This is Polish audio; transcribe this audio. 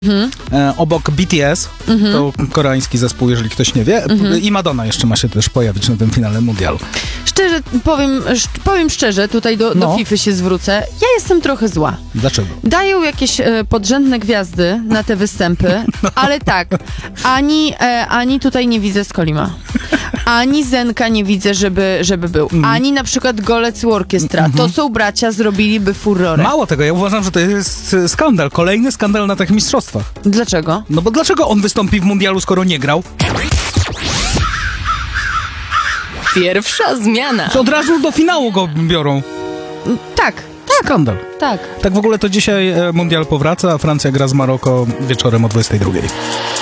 Obok BTS, to koreański zespół, jeżeli ktoś nie wie, i Madonna jeszcze ma się też pojawić na tym finalnym mundialu. Szczerze, powiem szczerze, tutaj do FIFA się zwrócę. Ja jestem trochę zła. Dlaczego? Dają jakieś podrzędne gwiazdy na te występy, ale tak, ani tutaj nie widzę Skolima. Ani Zenka nie widzę, żeby był. Ani na przykład Golec Orkiestra. To są bracia, zrobiliby furorę. Mało tego, ja uważam, że to jest skandal. Kolejny skandal na tych mistrzostwach. Dlaczego? No bo dlaczego on wystąpi w mundialu, skoro nie grał? Pierwsza zmiana. Co od razu do finału go biorą. Tak. Skandal. Tak. Tak w ogóle to dzisiaj mundial powraca, a Francja gra z Maroko wieczorem o 22:00.